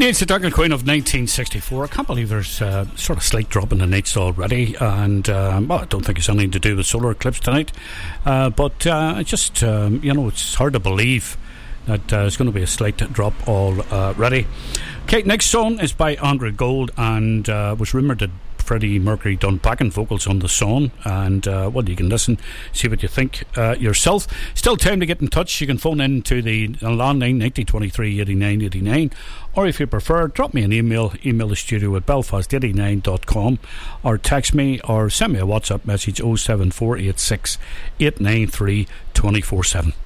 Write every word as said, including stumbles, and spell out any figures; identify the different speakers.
Speaker 1: Yeah, it's the Dark Queen of nineteen sixty-four. I can't believe there's a sort of slight drop in the nights already, and um, well, I don't think it's anything to do with solar eclipse tonight, uh, but uh, just um, you know, it's hard to believe that uh, there's going to be a slight drop already. Okay, next song is by Andrew Gold, and uh, was rumoured that Freddie Mercury done backing vocals on the song, and uh, well, you can listen, see what you think uh, yourself. Still time to get in touch. You can phone in to the landline ninety twenty-three eighty-nine eighty-nine, or if you prefer, drop me an email, email the studio at belfast eighty-nine dot com, or text me or send me a WhatsApp message oh seven four eight six eight nine three two four seven.